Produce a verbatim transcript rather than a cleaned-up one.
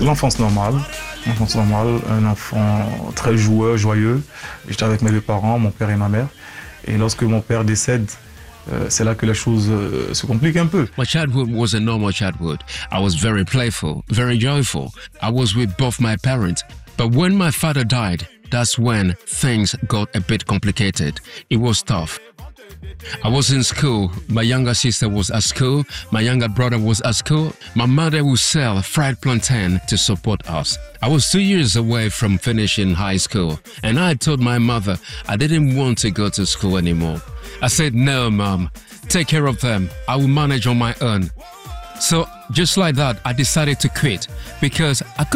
L'enfance normale, l'enfance normale, un enfant très joueur, joyeux. J'étais avec mes deux parents, mon père et ma mère. Et lorsque mon père décède, euh, c'est là que les choses euh, se compliquent un peu. My childhood was a normal childhood. I was very playful, very joyful. I was with both my parents. But when my father died, that's when things got a bit complicated. It was tough. I was in school. My younger sister was at school. My younger brother was at school. My mother would sell fried plantain to support us. I was two years away from finishing high school, and I told my mother I didn't want to go to school anymore. I said, "No, Mom, take care of them. I will manage on my own." So just like that, I decided to quit because I couldn't